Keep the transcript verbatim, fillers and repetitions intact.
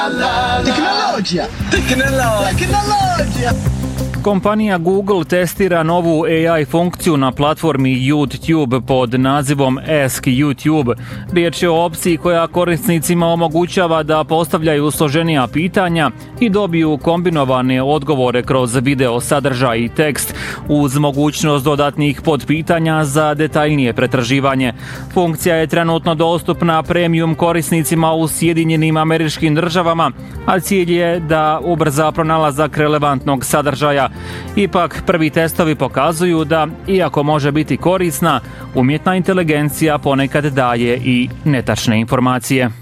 Tehnologija. Tehnologija. Kompanija Google testira novu A I funkciju na platformi YouTube pod nazivom Ask YouTube. Riječ je o opciji koja korisnicima omogućava da postavljaju složenija pitanja i dobiju kombinovane odgovore kroz video sadržaj i tekst, uz mogućnost dodatnih podpitanja za detaljnije pretraživanje. Funkcija je trenutno dostupna premium korisnicima u Sjedinjenim Američkim Državama, a cilj je da ubrza pronalazak relevantnog sadržaja. Ipak, prvi testovi pokazuju da, iako može biti korisna, umjetna inteligencija ponekad daje i netačne informacije.